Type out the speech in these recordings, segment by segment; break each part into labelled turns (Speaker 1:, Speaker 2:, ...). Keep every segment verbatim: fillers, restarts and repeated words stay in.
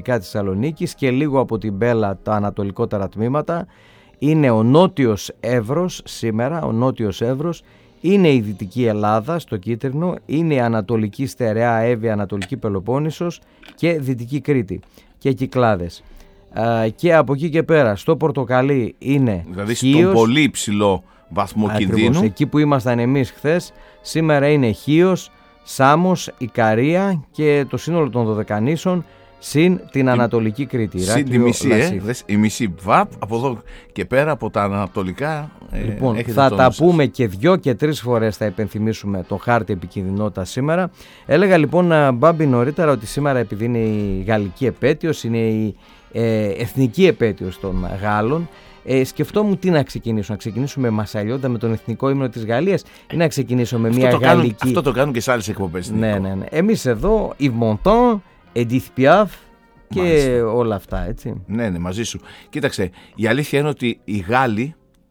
Speaker 1: ανατολικά της Θεσσαλονίκης και λίγο από την Μπέλα τα ανατολικότερα τμήματα. Είναι ο Νότιος Εύρος σήμερα, ο Νότιος Εύρος. Είναι η Δυτική Ελλάδα στο κίτρινο, είναι η Ανατολική Στερεά Εύβοια, Ανατολική Πελοπόννησος και Δυτική Κρήτη και Κυκλάδες. Uh, και από εκεί και πέρα στο πορτοκαλί είναι
Speaker 2: δηλαδή
Speaker 1: Χίος,
Speaker 2: στον πολύ υψηλό βαθμό κινδύνου.
Speaker 1: Εκεί που ήμασταν εμείς χθες, σήμερα είναι Χίος, Σάμος, Ικαρία και το σύνολο των Δωδεκανήσων συν την Ανατολική Κρήτη.
Speaker 2: Συν τη μισή, ε, η μισή βατ από εδώ και πέρα από τα ανατολικά.
Speaker 1: Λοιπόν,
Speaker 2: ε,
Speaker 1: θα τα πούμε και δυο και τρεις φορές, θα υπενθυμίσουμε το χάρτη επικινδυνότητας σήμερα. Έλεγα λοιπόν, Μπάμπη, νωρίτερα ότι σήμερα, επειδή είναι η γαλλική επέτειος, είναι η ε, εθνική επέτειος των Γάλλων, ε, σκεφτόμουν τι να ξεκινήσω. Να ξεκινήσουμε Μασαλιόντα με τον εθνικό ύμνο της Γαλλίας ή να ξεκινήσω με
Speaker 2: αυτό
Speaker 1: μια
Speaker 2: το
Speaker 1: γαλλική.
Speaker 2: Κάνουν, αυτό το κάνουν και σε άλλες εκπομπές.
Speaker 1: Ναι, ναι, ναι. Εμείς εδώ, Yves Montand, Edith Piaf και μάλιστα όλα αυτά, έτσι.
Speaker 2: Ναι, ναι, μαζί σου. Κοίταξε, η αλήθεια είναι ότι οι Γάλλοι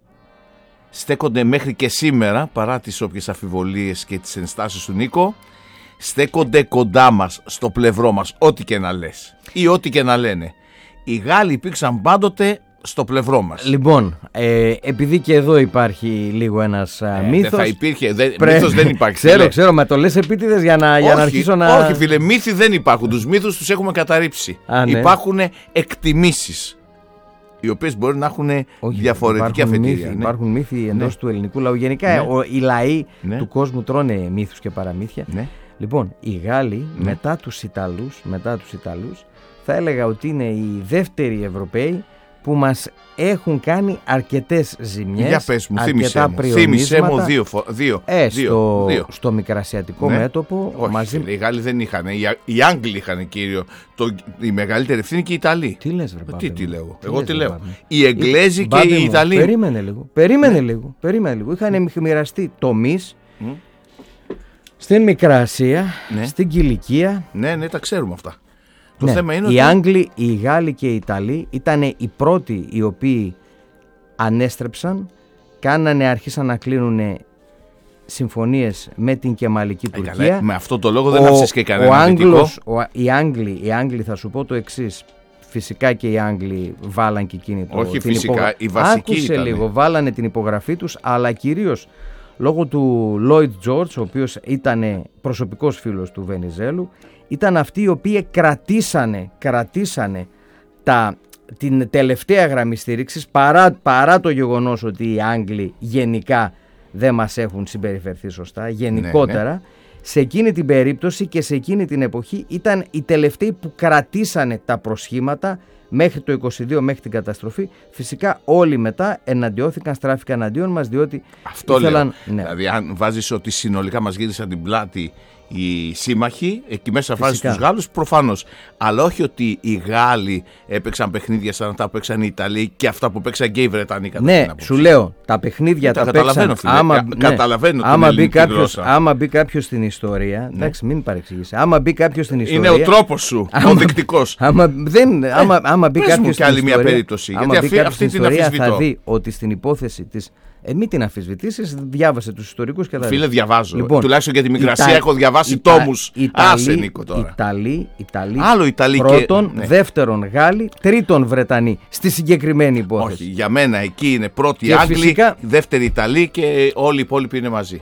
Speaker 2: στέκονται μέχρι και σήμερα, παρά τις όποιες αμφιβολίες και τις ενστάσεις του Νίκο, στέκονται κοντά μας, στο πλευρό μας, ό,τι και να λες ή ό,τι και να λένε. Οι Γάλλοι υπήρξαν πάντοτε στο πλευρό μας.
Speaker 1: Λοιπόν, ε, επειδή και εδώ υπάρχει λίγο ένας ε, μύθος.
Speaker 2: Δεν θα υπήρχε, δεν,
Speaker 1: πρέ...
Speaker 2: μύθος δεν υπάρχει.
Speaker 1: Ξέρω,
Speaker 2: φίλε.
Speaker 1: ξέρω, μα το λες επίτηδες για να,
Speaker 2: όχι,
Speaker 1: για να αρχίσω να...
Speaker 2: Όχι φίλε, μύθοι δεν υπάρχουν, τους μύθους τους έχουμε καταρρύψει. Α, ναι. Υπάρχουν εκτιμήσεις, οι οποίες μπορεί να έχουν όχι, διαφορετική αφετηρία.
Speaker 1: Ναι. Υπάρχουν μύθοι εντός ναι. του ελληνικού λαού. Γενικά ναι. ο, οι λαοί ναι. του κόσμου τρώνε μύθους και παραμύθια. Ναι. Λοιπόν, οι Γάλλοι ναι. μετά τους Ιταλούς, μετά τους Ιταλούς, θα έλεγα ότι είναι οι δεύτεροι Ευρωπαίοι που μας έχουν κάνει αρκετές ζημιές.
Speaker 2: Για πες μου, θύμισέ μου, θύμισέ μου δύο, δύο,
Speaker 1: ε,
Speaker 2: δύο,
Speaker 1: στο,
Speaker 2: δύο.
Speaker 1: στο μικρασιατικό ναι. μέτωπο.
Speaker 2: Όχι, μαζί... οι Γάλλοι δεν είχαν, οι, οι Άγγλοι είχαν κύριο, το, η μεγαλύτερη ευθύνη και οι Ιταλοί.
Speaker 1: Τι λες, ρε Πάπη?
Speaker 2: Τι, τι λέω, τι εγώ
Speaker 1: λες,
Speaker 2: τι λέω.
Speaker 1: Πάπη.
Speaker 2: Οι Εγγλέζοι
Speaker 1: η,
Speaker 2: και οι Ιταλοί.
Speaker 1: Περίμενε λίγο, περίμενε ναι. λίγο, περίμενε λίγο. Είχαν μοιραστεί τομείς mm. στην Μικρασία, ναι. στην Κιλικία.
Speaker 2: Ναι, ναι, τα ξέρουμε αυτά. Το
Speaker 1: ναι,
Speaker 2: θέμα είναι
Speaker 1: οι
Speaker 2: ότι...
Speaker 1: Άγγλοι, οι Γάλλοι και οι Ιταλοί ήταν οι πρώτοι οι οποίοι ανέστρεψαν, κάνανε, άρχισαν να κλείνουν συμφωνίες με την Κεμαλική Τουρκία. Ε, καλά,
Speaker 2: με αυτό το λόγο δεν άφησες και κανένα
Speaker 1: ο Άγγλος, ο, οι, Άγγλοι, οι Άγγλοι θα σου πω το εξής. Φυσικά και οι Άγγλοι βάλαν και εκείνη το...
Speaker 2: Όχι
Speaker 1: την
Speaker 2: φυσικά,
Speaker 1: υπογρα...
Speaker 2: η βασική
Speaker 1: Άκουσε
Speaker 2: ήταν.
Speaker 1: λίγο, βάλανε την υπογραφή τους, αλλά κυρίως λόγω του Lloyd George, ο οποίος ήταν προσωπικός φίλος του Βενιζέλου, ήταν αυτοί οι οποίοι κρατήσανε, κρατήσανε τα, την τελευταία γραμμή στήριξης παρά, παρά το γεγονός ότι οι Άγγλοι γενικά δεν μας έχουν συμπεριφερθεί σωστά, γενικότερα. Ναι, ναι. Σε εκείνη την περίπτωση και σε εκείνη την εποχή ήταν οι τελευταίοι που κρατήσανε τα προσχήματα μέχρι το είκοσι δύο, μέχρι την καταστροφή. Φυσικά όλοι μετά εναντιώθηκαν, στράφηκαν εναντίον μας, διότι
Speaker 2: αυτό
Speaker 1: ήθελαν...
Speaker 2: λέω. Ναι. Δηλαδή αν βάζεις ότι συνολικά μας γύρισαν την πλάτη οι σύμμαχοι, εκεί μέσα βάζεις τους Γάλλους προφανώς. Αλλά όχι ότι οι Γάλλοι έπαιξαν παιχνίδια σαν αυτά που παίξαν οι Ιταλοί και αυτά που παίξαν και οι Βρετανοί.
Speaker 1: Ναι, σου λέω, τα παιχνίδια τα, τα παίξαν.
Speaker 2: Άμα, ναι, καταλαβαίνω
Speaker 1: άμα, μπει κάποιος, άμα μπει κάποιος στην ιστορία. Ναι. Εντάξει, μην παρεξηγήσει. Άμα μπει κάποιος στην ιστορία.
Speaker 2: Είναι ο τρόπος σου, άμα, ο δεικτικός.
Speaker 1: Άμα, δεν, ε, άμα, άμα μπει κάποιος
Speaker 2: στην άλλη ιστορία, μια περίπτωση. Γιατί αυτή, αυτή την αμφισβητώ.
Speaker 1: Θα δει ότι στην υπόθεση της. Ε, μην την αμφισβητήσεις, διάβασε τους ιστορικούς και τα
Speaker 2: Φίλε, διαβάζω.
Speaker 1: Λοιπόν,
Speaker 2: τουλάχιστον για τη Μικρασία Ιτα... έχω διαβάσει Ιτα... τόμους. Άσε, Νίκο, τώρα.
Speaker 1: Ιταλοί, Ιταλοί,
Speaker 2: Άλλο Ιταλοί
Speaker 1: πρώτον,
Speaker 2: και... ναι.
Speaker 1: δεύτερον Γάλλοι, τρίτον Βρετανοί. Στη συγκεκριμένη υπόθεση.
Speaker 2: Όχι, για μένα εκεί είναι πρώτοι
Speaker 1: και
Speaker 2: Άγγλοι,
Speaker 1: φυσικά...
Speaker 2: δεύτεροι Ιταλοί και όλοι οι υπόλοιποι είναι μαζί.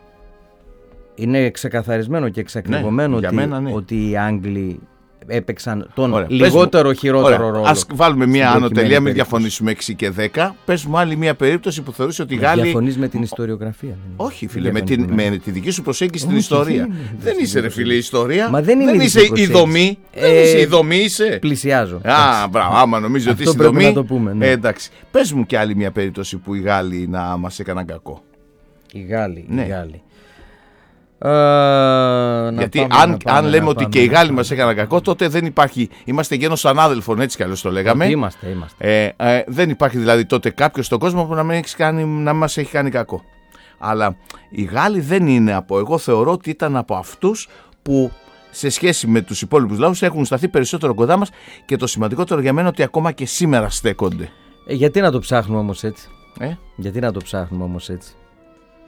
Speaker 1: Είναι ξεκαθαρισμένο και εξακριβωμένο
Speaker 2: ναι,
Speaker 1: ότι,
Speaker 2: μένα, ναι.
Speaker 1: ότι οι Άγγλοι έπαιξαν τον
Speaker 2: Ωραία.
Speaker 1: λιγότερο μου, χειρότερο
Speaker 2: ωραία.
Speaker 1: ρόλο.
Speaker 2: Ας βάλουμε μια ανωτελεία, μην διαφωνήσουμε έξι και δέκα. Πες μου άλλη μια περίπτωση που θεωρείς ότι οι Γάλλοι.
Speaker 1: Διαφωνείς με την ιστοριογραφία.
Speaker 2: Όχι, φίλε, με, την, με τη δική σου προσέγγιση στην ιστορία.
Speaker 1: Είναι,
Speaker 2: δεν είσαι, ρε φίλε, ιστορία.
Speaker 1: Μα δεν,
Speaker 2: δεν είσαι η δομή. Ε, δεν είσαι η δομή, είσαι.
Speaker 1: Πλησιάζω.
Speaker 2: Α, μπράβο, άμα νομίζω ότι είσαι η δομή.
Speaker 1: Να το πούμε, ναι.
Speaker 2: ε, εντάξει. Πες μου και άλλη μια περίπτωση που οι Γάλλοι να μας έκαναν κακό.
Speaker 1: Οι Γάλλοι.
Speaker 2: Ναι.
Speaker 1: Οι Γάλλοι.
Speaker 2: Uh, Γιατί πάμε, αν, πάμε, αν λέμε ότι πάμε, και οι Γάλλοι μας έκαναν κακό, τότε δεν υπάρχει. Είμαστε γένος ανάδελφων, έτσι κι αλλιώς το λέγαμε.
Speaker 1: Είμαστε, είμαστε.
Speaker 2: Ε, ε, δεν υπάρχει δηλαδή τότε κάποιος στον κόσμο που να μην, έχει κάνει, να μην μας έχει κάνει κακό. Αλλά οι Γάλλοι δεν είναι από. Εγώ θεωρώ ότι ήταν από αυτούς που σε σχέση με τους υπόλοιπους λαούς έχουν σταθεί περισσότερο κοντά μας και το σημαντικότερο για μένα ότι ακόμα και σήμερα στέκονται.
Speaker 1: Ε, γιατί να το ψάχνουμε όμως έτσι.
Speaker 2: Ε?
Speaker 1: Γιατί να το ψάχνουμε όμως έτσι.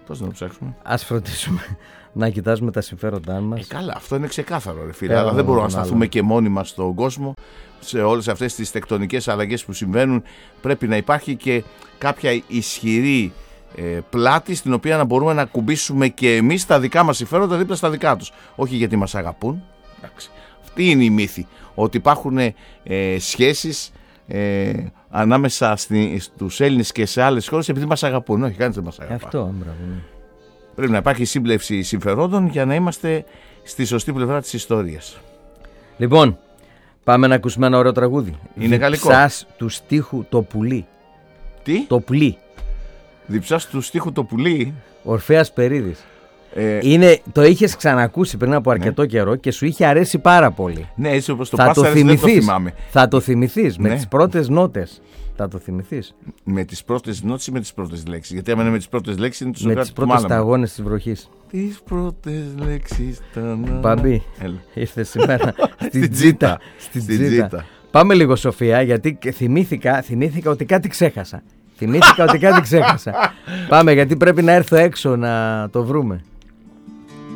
Speaker 2: Πώς να το ψάξουμε?
Speaker 1: Ας φροντίσουμε να κοιτάζουμε τα συμφέροντά μας.
Speaker 2: Ε, καλά, αυτό είναι ξεκάθαρο, ρε φίλε. Αλλά δεν μπορούμε να σταθούμε και μόνοι μας στον κόσμο. Σε όλες αυτές τις τεκτονικές αλλαγές που συμβαίνουν, πρέπει να υπάρχει και κάποια ισχυρή ε, πλάτη, στην οποία να μπορούμε να κουμπίσουμε και εμείς τα δικά μας συμφέροντα δίπλα στα δικά τους. Όχι γιατί μας αγαπούν. Εντάξει. Αυτή είναι η μύθη. Ότι υπάρχουν ε, σχέσεις ε, ανάμεσα στη, στους Έλληνες και σε άλλες χώρες επειδή μας αγαπούν. Όχι, κανείς δεν μας αγαπά.
Speaker 1: Αυτό, μπράβο. Ναι.
Speaker 2: Πρέπει να υπάρχει σύμπλευση συμφερόντων για να είμαστε στη σωστή πλευρά της ιστορίας.
Speaker 1: Λοιπόν, πάμε να ακούσουμε ένα ωραίο τραγούδι.
Speaker 2: Είναι γαλλικό.
Speaker 1: Διψάς του στίχου το πουλί.
Speaker 2: Τι?
Speaker 1: Το πουλί.
Speaker 2: Διψάς του στίχου το πουλί.
Speaker 1: Ορφέας Περίδης.
Speaker 2: Ε,
Speaker 1: Είναι, το είχες ξανακούσει πριν από αρκετό ναι. καιρό και σου είχε αρέσει πάρα πολύ.
Speaker 2: Ναι, έτσι όπως το
Speaker 1: θα
Speaker 2: πάσαρες,
Speaker 1: το θυμηθείς,
Speaker 2: δεν το θυμάμαι.
Speaker 1: Θα το θυμηθείς
Speaker 2: ναι.
Speaker 1: με τις πρώτες νότες. Θα το θυμηθείς.
Speaker 2: Με τις πρώτες νότες ή με τις πρώτες λέξεις? Γιατί άμα είναι με τις πρώτες λέξεις είναι το
Speaker 1: με τις πρώτες σταγόνες της βροχής.
Speaker 2: Τις πρώτες λέξεις.
Speaker 1: Μπαμπή, ήρθε σήμερα στην τζίτα. Στην τζίτα. Πάμε λίγο, Σοφία, γιατί θυμήθηκα, θυμήθηκα ότι κάτι ξέχασα. Θυμήθηκα ότι κάτι ξέχασα. Πάμε, γιατί πρέπει να έρθω έξω να το βρούμε.